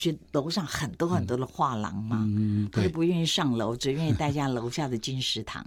去楼上很多很多的画廊嘛，他就不愿意上楼，只愿意待在楼下的金石堂。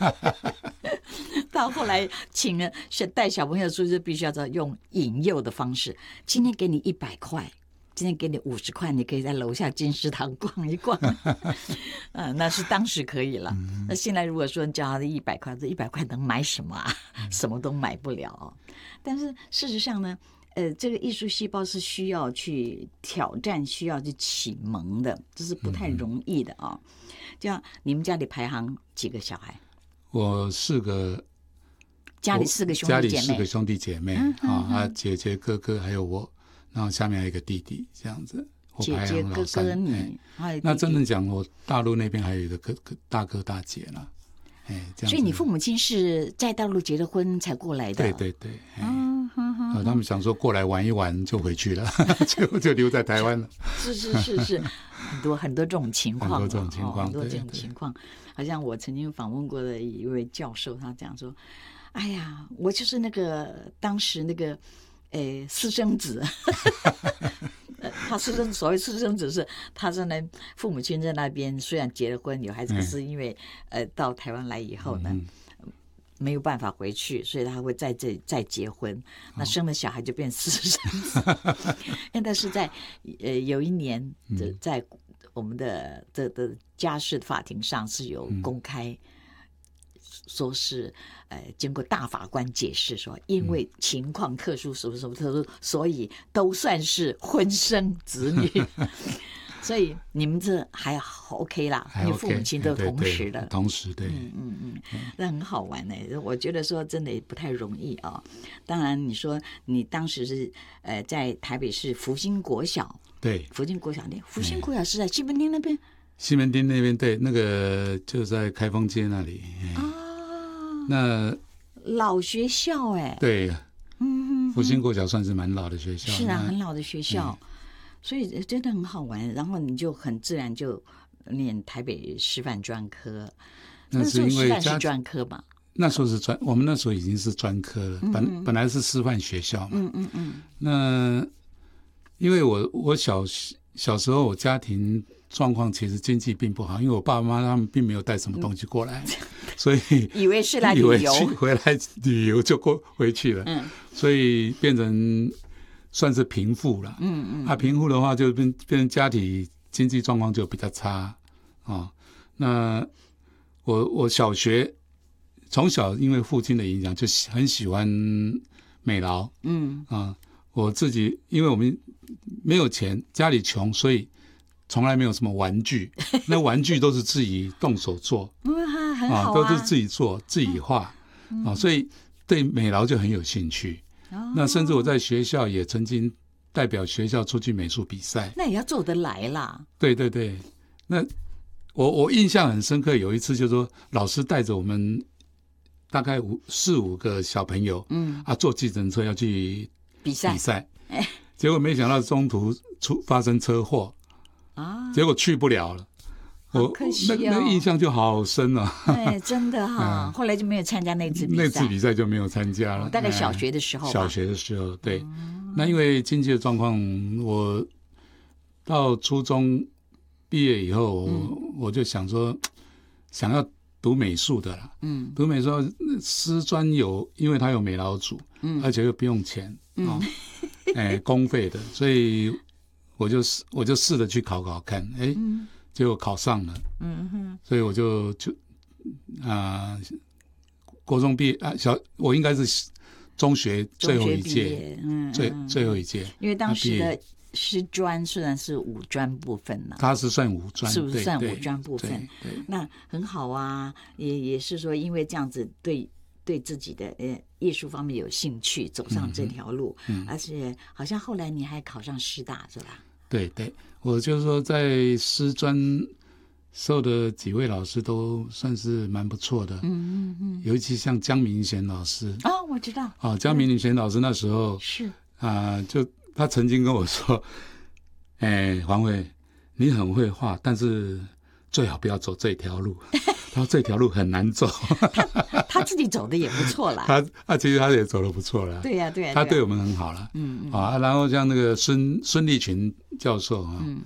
到后来请了带小朋友出去，必须要用引诱的方式。今天给你100块，今天给你50块，你可以在楼下金石堂逛一逛。那是当时可以了。那现在如果说你叫他的100块，这100块能买什么啊？什么都买不了。但是事实上呢，这个艺术细胞是需要去挑战，需要去启蒙的，这是不太容易的啊。就像你们家里排行几个小孩？ 我4个， 家里4个兄弟姐妹， 家里4个兄弟姐妹姐姐哥哥还有我，然后下面还有一个弟弟，这样子。 姐姐哥哥你， 那真正讲，我大陆那边还有一个大哥大姐了。 所以你父母亲是在大陆结了婚才过来的？ 对对对。他们想说过来玩一玩就回去了，结果就留在台湾了。 是，很多这种情况， 很多这种情况， 很多这种情况。好像我曾经访问过的一位教授，他讲说：“哎呀，我就是那个当时那个私生子。”他所谓私生子是他在那父母亲在那边虽然结了婚有孩子，可是因为到台湾来以后呢，没有办法回去，所以他会在这里再结婚，那生了小孩就变私生子。但是在有一年在我们的家事法庭上是有公开说是经过大法官解释说，因为情况特殊，什么什么特殊，所以都算是婚生子女。所以你们这还 OK 啦，因为父母亲都同时的， 同时对， 那很好玩呢。我觉得说真的也不太容易啊。当然，你说你当时是在台北市福兴国小， 对， 福兴国小是在西门町那边， 西门町那边对，那个就在开封街那里那老学校对，福兴国小算是蛮老的学校， 是啊，很老的学校。所以真的很好玩，然后你就很自然就念台北师范专科。 那是因为师范是专科嘛？ 那时候是我们那时候已经是专科了，本来是师范学校嘛。那因为我小时候我家庭状况其实经济并不好，因为我爸妈他们并没有带什么东西过来，所以以为是来旅游， 回来旅游就回去了，所以变成算是贫富了。贫富的话就变成家庭经济状况就比较差那我小学从小因为父亲的影响就很喜欢美劳。我自己因为我们没有钱，家里穷，所以从来没有什么玩具，那玩具都是自己动手做很好都是自己做自己画所以对美劳就很有兴趣。那甚至我在学校也曾经代表学校出去美术比赛， 那也要做得来啦。 对对对，那我印象很深刻，有一次就是说老师带着我们大概4-5个小朋友坐计程车要去比赛结果没想到中途发生车祸结果去不了了。 好可惜那印象就好深真的后来就没有参加那次比赛， 那次比赛就没有参加了。 大概小学的时候吧。 对那因为经济的状况，我到初中毕业以后我就想说想要读美术的啦。读美术师专因为它有美劳组而且又不用钱公费的，所以我就试着去考看结果考上了。所以我就国中毕业我应该是中学最后一届，最后一届， 因为当时的师专虽然是五专部分了， 它是算五专， 是不是算五专部分？ 对， 那很好啊，也是说因为这样子对自己的艺术方面有兴趣，走上这条路，而且好像后来你还考上师大是吧？对， 我就是说在师专受的几位老师都算是蛮不错的，尤其像江明贤老师我知道江明贤老师那时候是就他曾经跟我说黄伟你很会画，但是最好不要走这条路他说这条路很难走他自己走的也不错啦其实他也走得不错啦， 对呀， 他对我们很好啦然后像那个孙立群教授